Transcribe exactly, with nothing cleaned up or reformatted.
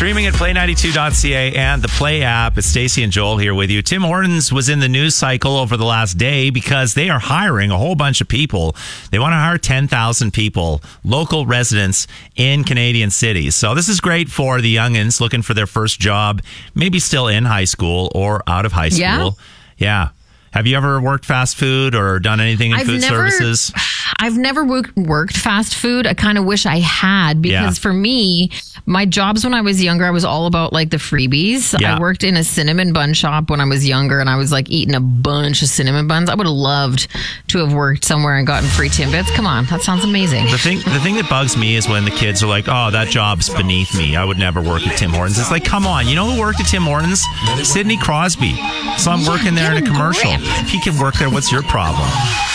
Streaming at play ninety-two dot c a and the Play app. It's Stacey and Joel here with you. Tim Hortons was in the news cycle over the last day because they are hiring a whole bunch of people. They want to hire ten thousand people, local residents in Canadian cities. So this is great for the youngins looking for their first job, maybe still in high school or out of high school. Yeah. Yeah. Have you ever worked fast food or done anything in I've food never, services? I've never worked, worked fast food. I kind of wish I had because Yeah. for me, my jobs when I was younger, I was all about like the freebies. Yeah. I worked in a cinnamon bun shop when I was younger and I was like eating a bunch of cinnamon buns. I would have loved to have worked somewhere and gotten free Timbits. Come on, that sounds amazing. The thing, the thing that bugs me is when the kids are like, "Oh, that job's beneath me. I would never work at Tim Hortons." It's like, come on, you know who worked at Tim Hortons? Sidney Crosby. So I'm Yeah, working there give in a him commercial. grip. If he can work there, what's your problem?